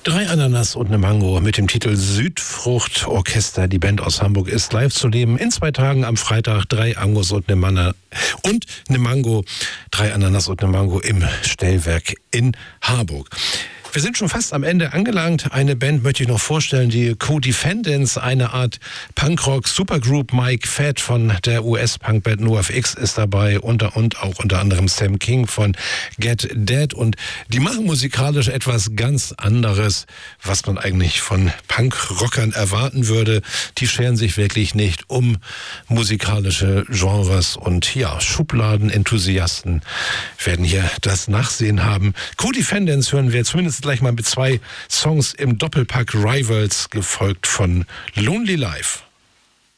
Drei Ananas und eine Mango mit dem Titel Südfrucht Orchester. Die Band aus Hamburg ist live zu nehmen in 2 Tagen am Freitag. 3 Angos und eine Mango. 3 Ananas und eine Mango im Stellwerk in Harburg. Wir sind schon fast am Ende angelangt. Eine Band möchte ich noch vorstellen, die Co-Defendants, eine Art Punkrock-Supergroup. Mike Fett von der US-Punkband NoFX ist dabei und auch unter anderem Sam King von Get Dead. Und die machen musikalisch etwas ganz anderes, was man eigentlich von Punkrockern erwarten würde. Die scheren sich wirklich nicht um musikalische Genres und ja, Schubladenenthusiasten werden hier das Nachsehen haben. Co-Defendants hören wir zumindest gleich mal mit 2 Songs im Doppelpack Rivals, gefolgt von Lonely Life.